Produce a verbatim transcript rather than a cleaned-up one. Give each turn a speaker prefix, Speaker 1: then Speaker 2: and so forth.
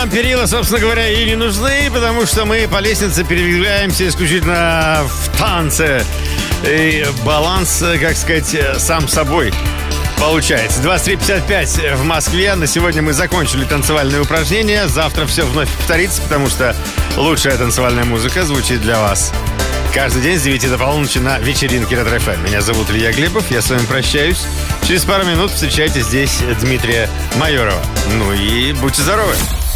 Speaker 1: нам перила, собственно говоря, и не нужны, потому что мы по лестнице передвигаемся исключительно в танце. И баланс, как сказать, сам собой получается. двадцать три пятьдесят пять в Москве. На сегодня мы закончили танцевальные упражнения. Завтра все вновь повторится, потому что лучшая танцевальная музыка звучит для вас каждый день с девяти до полуночи на вечеринке Ретро-эф эм. Меня зовут Илья Глебов, я с вами прощаюсь. Через пару минут встречайте здесь Дмитрия Майорова. Ну и будьте здоровы!